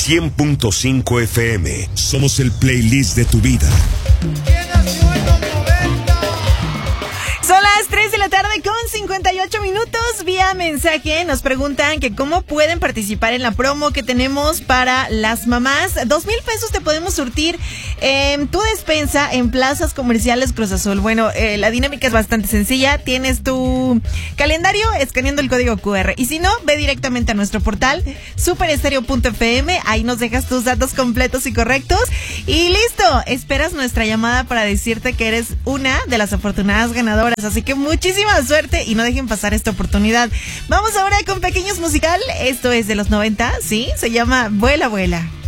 100.5 FM. Somos el playlist de tu vida. Son las 3 de la tarde con 58 minutos. Vía mensaje nos preguntan que cómo pueden participar en la promo que tenemos para las mamás. 2,000 pesos te podemos surtir en tu despensa en plazas comerciales Cruz Azul. Bueno, la dinámica es bastante sencilla. Tienes tu calendario escaneando el código QR. Y si no, ve directamente a nuestro portal superestereo.fm. Ahí nos dejas tus datos completos y correctos. Y listo, esperas nuestra llamada para decirte que eres una de las afortunadas ganadoras. Así que muchísima suerte y no dejen pasar esta oportunidad. Vamos ahora con Pequeños Musical. Esto es de los 90, ¿sí? Se llama Vuela, Vuela.